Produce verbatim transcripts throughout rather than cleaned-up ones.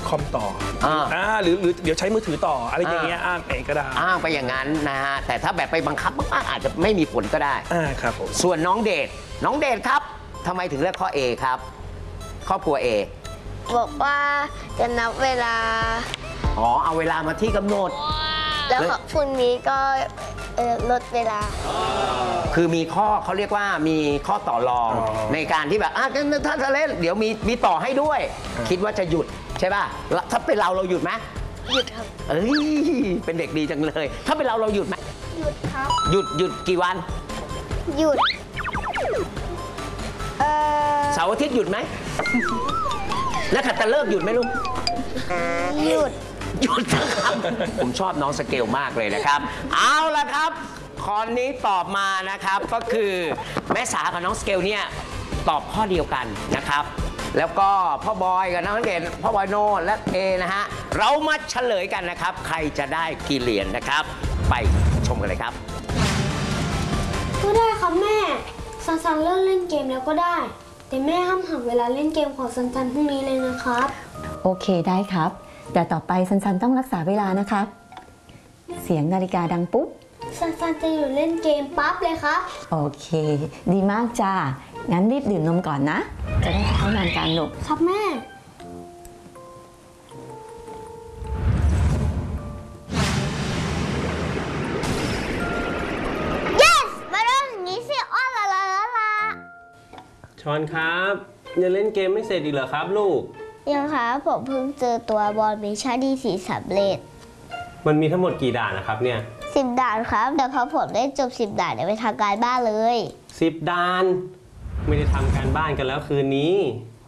คอมต่ออ่าหรือหรือเดี๋ยวใช้มือถือต่ออะไรอย่างเงี้ยอ้างไปก็ได้อ้างไปอย่างนั้นนะฮะแต่ถ้าแบบไปบังคับมากๆอาจจะไม่มีผลก็ได้อ่าครับผมส่วนน้องเดชน้องเดชครับทำไมถึงเลือกข้อ A ครับครอบครัว A บอกว่าจะนับเวลาอ๋อเอาเวลามาที่กำหนดแล้วพรุ่งนี้ก็ลดเวลาคือมีข้อเขาเรียกว่ามีข้อต่อรองในการที่แบบอ่ะถ้าจะเล่นเดี๋ยวมีมีต่อให้ด้วยคิดว่าจะหยุดใช่ป่ะถ้าเป็นเราเราหยุดไหมหยุดครับเอ้ยเป็นเด็กดีจังเลยถ้าเป็นเราเราหยุดไหมหยุดครับหยุดหยุดกี่วันหยุดเออเสาร์อาทิตย์หยุดไหมแล้วขัดตะเลิกหยุดไหมลุงหยุดหยุดครับผมชอบน้องสเกลมากเลยนะครับเอาละครับข้อนี้ตอบมานะครับก็คือแม่สากับน้องสเกลเนี่ยตอบข้อเดียวกันนะครับแล้วก็พ่อบอยกับน้องเด่นพ่อบอยโนและเอนะฮะเรามาเฉลยกันนะครับใครจะได้กี่เหรียญนะครับไปชมกันเลยครับก็ได้ครับแม่ซันซันเลิกเล่นเกมแล้วก็ได้แต่แม่ห้ามหักเวลาเล่นเกมของซันซันพรุ่งนี้เลยนะครับโอเคได้ครับแต่ต่อไปซันซันต้องรักษาเวลานะครับเสียงนาฬิกาดังปุ๊บซันซันจะอยู่เล่นเกมปั๊บเลยครับโอเคดีมากจ้างั้นรีบดื่มนมก่อนนะจะได้เข้านานการหนุกครับแม่ yes มาเริ่มอย่างนี้สิอ้อนละละละละชอนครับยังเล่นเกมไม่เสร็จอีกเหรอครับลูกยังครับผมเพิ่งเจอตัวบอลมิชชั่นที่สี่สำเร็จมันมีทั้งหมดกี่ด่านนะครับเนี่ยสิบด่านครับแต่พอผมได้จบสิบด่านเดี๋ยวไปทำการบ้านเลยสิบด่านไม่ได้ทำการบ้านกันแล้วคืนนี้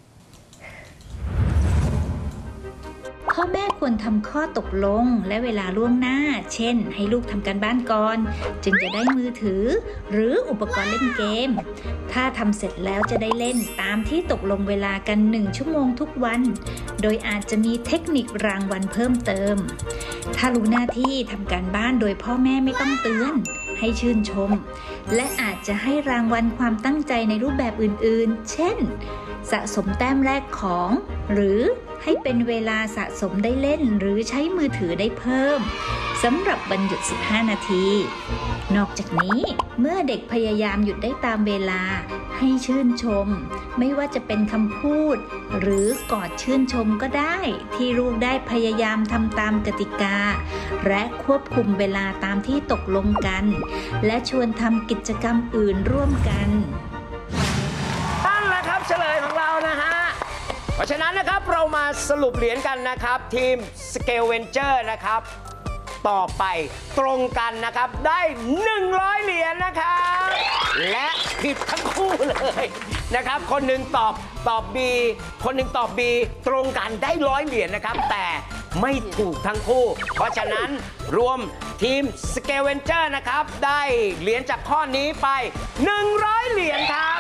พ่อแม่ควรทำข้อตกลงและเวลาล่วงหน้าเช่นให้ลูกทำการบ้านก่อนจึงจะได้มือถือหรืออุปกรณ์เล่นเกมถ้าทำเสร็จแล้วจะได้เล่นตามที่ตกลงเวลากันหนึ่งชั่วโมงทุกวันโดยอาจจะมีเทคนิครางวัลเพิ่มเติมถ้ารู้หน้าที่ทำการบ้านโดยพ่อแม่ไม่ต้องเตือนให้ชื่นชมและอาจจะให้รางวัลความตั้งใจในรูปแบบอื่นๆเช่นสะสมแต้มแรกของหรือให้เป็นเวลาสะสมได้เล่นหรือใช้มือถือได้เพิ่มสำหรับวันหยุดสิบห้านาทีนอกจากนี้เมื่อเด็กพยายามหยุดได้ตามเวลาให้ชื่นชมไม่ว่าจะเป็นคำพูดหรือกอดชื่นชมก็ได้ที่ลูกได้พยายามทำตามกติกาและควบคุมเวลาตามที่ตกลงกันและชวนทำกิจกรรมอื่นร่วมกันนั่นแหละครับเฉลยของเรานะฮะเพราะฉะนั้นนะครับเรามาสรุปเหรียญกันนะครับทีม Scale Venture นะครับต่อไปตรงกันนะครับได้หนึ่งร้อยเหรียญนะครับและผิดทั้งคู่เลยนะครับคนหนึ่งตอบตอบ B คนหนึ่งตอบ B ตรงกันได้ร้อยเหรียญนะครับแต่ไม่ถูกทั้งคู่เพราะฉะนั้นรวมทีม Scale Venture นะครับได้เหรียญจากข้อนี้ไปหนึ่งร้อยเหรียญครับ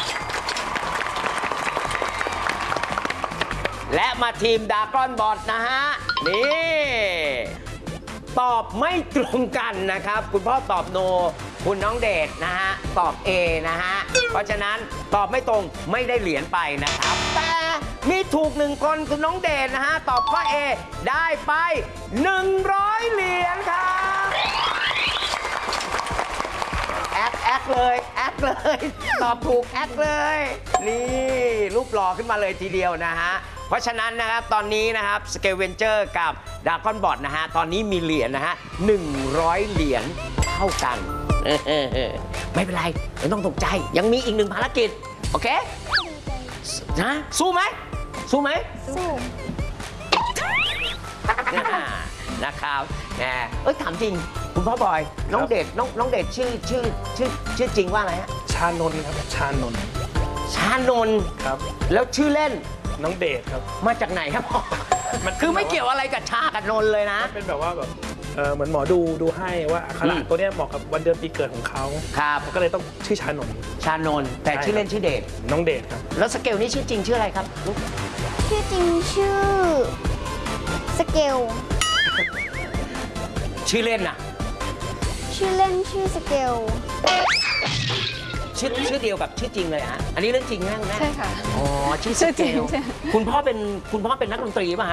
และมาทีมดากอนบอทนะฮะนี่ตอบไม่ตรงกันนะครับคุณพ่อตอบโนคุณน้องเดชนะฮะตอบ A นะฮะเพราะฉะนั้นตอบไม่ตรงไม่ได้เหรียญไปนะครับแต่มีถูกหนึ่งคนคุณน้องเดชนะฮะตอบข้อ A ได้ไปหนึ่งร้อยเหรียญครับแอคแอคเลยแอคเลยตอบถูกแอคเลยนี่รูปหล่อขึ้นมาเลยทีเดียวนะฮะเพราะฉะนั้นนะครับตอนนี้นะครับ Scale Venture กับ Dragon Bot นะฮะตอนนี้มีเหรียญนะฮะหนึ่งร้อยเหรียญเท่ากันไม่เป็นไรไม่ต้องตกใจยังมีอีกหนึ่งภารกิจโอเคนะสู้ไหมสู้ไหมสู้นะครับแหมเอ้ยถามจริงคุณพ่อบอยน้องเดชน้องน้องเดชชื่อชื่อชื่อชื่อจริงว่าอะไรฮะชานนท์ครับชานนท์ชานนท์ครับแล้วชื่อเล่นน้องเดชครับมาจากไหนครับพ่อมันคือไม่เกี่ยวอะไรกับชากับนนท์เลยนะเป็นแบบว่าแบบเออเหมือนหมอดูดูให้ว่าอักขระตัวนี้เหมาะกับวันเดือนปีเกิดของเขาครับก็เลยต้องชื่อชานนท์ชานนท์แต่ชื่อเล่นชื่อเดชน้องเดชครับแล้วสเกลนี่ชื่อจริงชื่ออะไรครับลูกชื่อจริงชื่อสเกลชื่อเล่นน่ะชื่อเล่นชื่อสเกลชื่อชื่อเดียวกับชื่อจริงเลยฮะอันนี้เรื่องจริงนะแม่ใช่ค่ะอ๋อชื่อสเกลคุณพ่อเป็นคุณพ่อเป็นนักดนตรีป่ะฮะ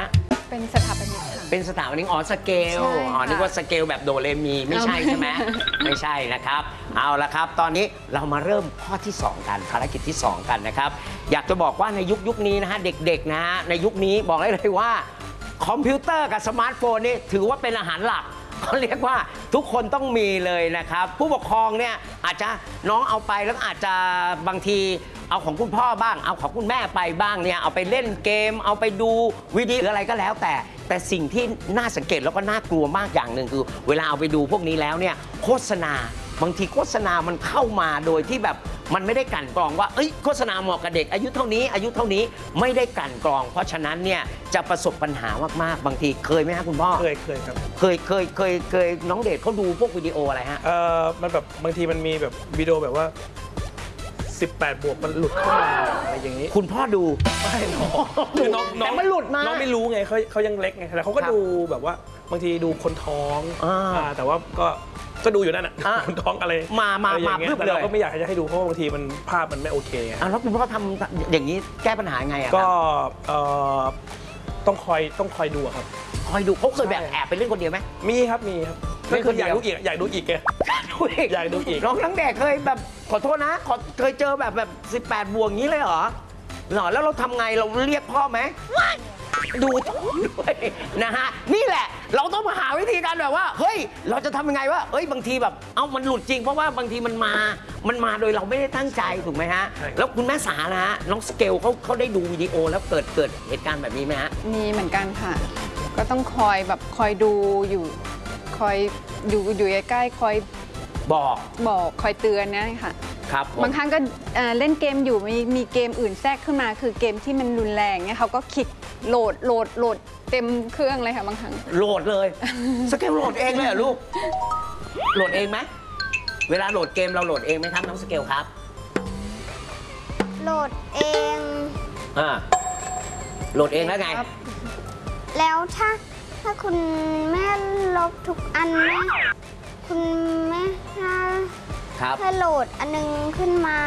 เป็นสถาปนิกค่ะเป็นสถาปนิกอ๋อสเกลใช่ค่ะอ๋อนึกว่าสเกลแบบโดเรมีไม่ใช่ใช่ไหม ไม่ใช่นะครับ เอาละครับ ตอนนี้เรามาเริ่มข้อที่ สอง กันภารกิจที่ สอง กันนะครับ อยากจะบอกว่าในยุคยุคนี้นะฮะเด็กๆนะฮะในยุคนี้บอกได้เลยว่าคอมพิวเตอร์กับสมาร์ทโฟนนี่ถือว่าเป็นอาหารหลักเขาเรียกว่าทุกคนต้องมีเลยนะครับ ผู้ปกครองเนี่ยอาจจะน้องเอาไปแล้วอาจจะบางทีเอาของคุณพ่อบ้างเอาของคุณแม่ไปบ้างเนี่ยเอาไปเล่นเกม เอาไปดูวิดีโออะไรก็แล้วแต่แต่สิ่งที่น่าสังเกตแล้วก็น่ากลัวมากอย่างหนึ่งคือเวลาเอาไปดูพวกนี้แล้วเนี่ยโฆษณาบางทีโฆษณามันเข้ามาโดยที่แบบมันไม่ได้กลั่นกรองว่าเอ้ยโฆษณาเหมาะกับเด็กอายุเท่านี้อายุเท่านี้ไม่ได้กลั่นกรอง เพราะฉะนั้นเนี่ยจะประสบปัญหามากๆบางทีเคยไหมฮะคุณพ่อเคยเคยครับเคยเคยเคยเคยน้องเดชเขาดูพวกวิดีโออะไรฮะเอ่อมันแบบบางทีมันมีแบบวิดีโอแบบว่า สิบแปด บวกมันหลุดเข้ามาอะไรอย่างนี้คุณพ่อดูไม่หรอกคือน้องน้แต่องมันหลุดมาน้องไม่รู้ไงเขาเขายังเล็กไงแต่เขาก็ครับดูแบบว่าบางทีดูคนท้องอ่าอ่าแต่ว่าก็ก็ดูอยู่นั่นน่ะอ่าคนท้องอะไรมามาอะไรอย่างเงี้มาพึยบแต่เลยเราก็ไม่อยากจะให้ดูเพราะว่าบางทีมันภาพมันไม่โอเคไงอ่ะแล้วคุณพ่อทำอย่างนี้แก้ปัญหาไงอะก็ครับเอ่อต้องคอยต้องคอยดูอะครับคอยดูเขาเคยแบบใช่แอบไปเล่นคนเดียวไหมมีครับมีครับเล่ก็นคืคนอเดีอยวยากดูอีกอยากดูอีกไงดูอีกอยากดูอีกน้องทั้งแดกเคยแบบขอโทษนะขอเคยเจอแบบแบบสิบแปดบวกอย่างนี้เลยเหรอเหรอแล้วเราทำไงเราเรียกพ่อไหมดูด้วยนะฮะนี่แหละ เราต้องมาหาวิธีการแบบว่าเฮ้ยเราจะทำยังไงว่าเอ้ยบางทีแบบเอ้ามันหลุดจริงเพราะว่าบางทีมันมามันมาโดยเราไม่ได้ตั้งใจถูกไหมฮะใช่แล้วคุณแม่สานะฮะน้องสเกลเขาเขาได้ดูวิดีโอแล้วเกิดเกิดเหตุการณ์แบบนี้ไหมฮะมีเหมือนกันค่ะ ก็ต้องคอยแบบคอยดูอยู่ คอยอยู่อยู่ใกล้ๆคอยบอกบอกคอยเตือนเนะค่ะครับผมบางครั้งก็เอ่อเล่นเกมอยู่มีมีเกมอื่นแทรกขึ้นมา คือเกมที่มันรุนแรงเนี่ยเขาก็คลิกโหลดโหลดโหลดเต็มเครื่องเลยค่ะบางครั้งโหลดเลย สเกลโหลดเองเลยเหรอลูก โหลดเองไหมเวลาโหลดเกมเราโหลดเองไหมครับน้องสเกลครับโหลดเองอ่าโหลดเองแล้วไงครับแล้วถ้าถ้าคุณแม่ลบทุกอันแม่คุณแม่ถ้าครับถ้าโหลดอันนึงขึ้นมา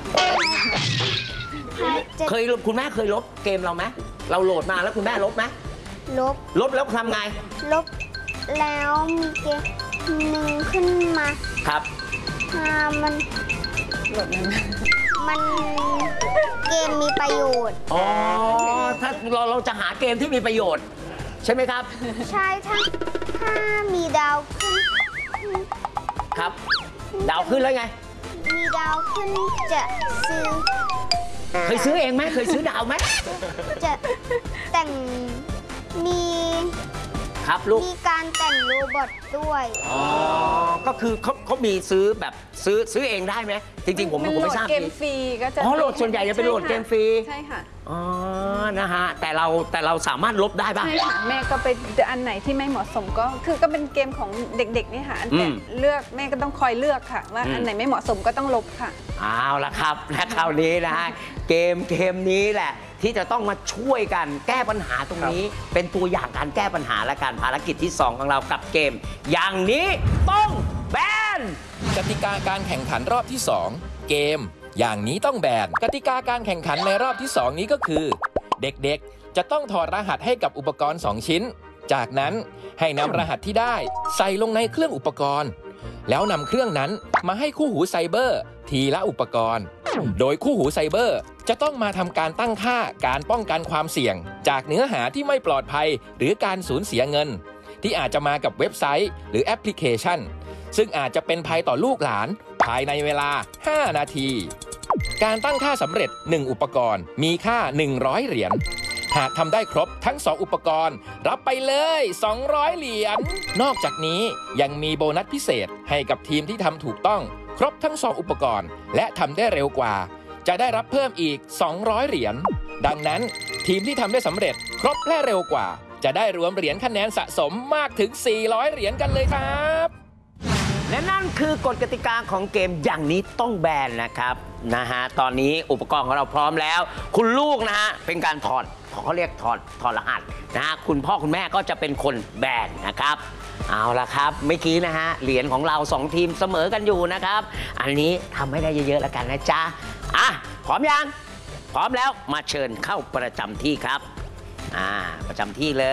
ถ้าจะเคยคุณแม่เคยลบเกมเราไหมเราโหลดมาแล้วคุณแม่ลบไหมลบลบแล้วทำไงลบแล้วมีเกมหนึ่งขึ้นมาครับอ่ามันโหลดมันมันเกมมีประโยชน์อ๋อ ถ้าเราเราจะหาเกมที่มีประโยชน์ ใช่ไหมครับใช่ถ้าถ้ามีดาวขึ้นครับ ดาวขึ้นแล้วไงมีดาวขึ้นจะซื้อเคยซื้อเองไหมเคยซื้อดาวไหมจะแต่งมีครับลูกมีการแต่งโรบอทด้วยอ๋อ ก็คือเขาเขามีซื้อแบบซื้อซื้อเองได้ไหม จริงๆ ผมมันผมโหลไม่ดทราบเกมฟรีก็จะอ๋อโหลดส่วนใหญ่จะเป็นโหลดเกมฟรีใช่ค่ะอ๋อ นะฮะ แต่เราแต่เราสามารถลบได้ป่ะใช่ค่ะ แม่ก็ไปอันไหนที่ไม่เหมาะสมก็คือก็เป็นเกมของเด็กๆนี่ค่ะอันแต่อืมเลือกแม่ก็ต้องคอยเลือกค่ะ ว่าอืมอันไหนไม่เหมาะสมก็ต้องลบค่ะเอาละครับ และคราวนี้นะฮะ เกมเกมนี้แหละ ที่จะต้องมาช่วยกันแก้ปัญหาตรงนี้ เป็นตัวอย่างการแก้ปัญหาและการภารกิจที่ สอง ของเรากับเกม อย่างนี้ต้องแบนกติกาการแข่งขันรอบที่ สอง เกม อย่างนี้ต้องแบน กติกาการแข่งขันในรอบที่ สอง นี้ก็คือ เด็กๆ จะต้องถอดรหัสให้กับอุปกรณ์ สอง ชิ้น จากนั้นให้นำรหัสที่ได้ใส่ลงในเครื่องอุปกรณ์ แล้วนำเครื่องนั้นมาให้คู่หูไซเบอร์ ทีละอุปกรณ์ โดยคู่หูไซเบอร์จะต้องมาทำการตั้งค่าการป้องกันความเสี่ยง จากเนื้อหาที่ไม่ปลอดภัย หรือการสูญเสียเงิน ที่อาจจะมากับเว็บไซต์ หรือแอปพลิเคชัน ซึ่งอาจจะเป็นภัยต่อลูกหลานภายในเวลา ห้า นาที การตั้งค่าสำเร็จ หนึ่ง อุปกรณ์มีค่า หนึ่งร้อย เหรียญ หากทำได้ครบทั้ง สอง อุปกรณ์ รับไปเลย สองร้อย เหรียญ นอกจากนี้ยังมีโบนัสพิเศษให้กับทีมที่ทำถูกต้อง ครบทั้ง สอง อุปกรณ์ และทำได้เร็วกว่า จะได้รับเพิ่มอีก สองร้อย เหรียญ ดังนั้นทีมที่ทำได้สำเร็จ ครบและเร็วกว่า จะได้รวมเหรียญคะแนนสะสมมากถึง สี่ร้อย เหรียญกันเลยครับและนั่นคือกฎกติกาของเกมอย่างนี้ต้องแบนนะครับนะฮะตอนนี้อุปกรณ์ของเราพร้อมแล้ว คุณลูกนะฮะเป็นการถอดเขาเรียกถอดถอดรหัสนะฮะคุณพ่อคุณแม่ก็จะเป็นคนแบนนะครับเอาละครับเมื่อกี้นะฮะเหรียญของเราสองทีมเสมอกันอยู่นะครับอันนี้ทำให้ได้เยอะๆแล้วกันนะจ๊ะอ่ะพร้อมยังพร้อมแล้วมาเชิญเข้าประจำที่ครับอ่าประจำที่เลย